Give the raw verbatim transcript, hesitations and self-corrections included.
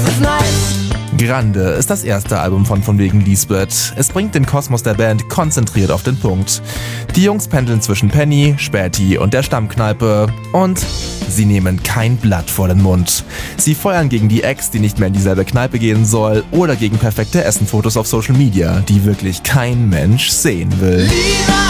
ist nice. Grande ist das erste Album von Von wegen Lisbeth. Es bringt den Kosmos der Band konzentriert auf den Punkt. Die Jungs pendeln zwischen Penny, Späti und der Stammkneipe und sie nehmen kein Blatt vor den Mund. Sie feuern gegen die Ex, die nicht mehr in dieselbe Kneipe gehen soll, oder gegen perfekte Essenfotos auf Social Media, die wirklich kein Mensch sehen will.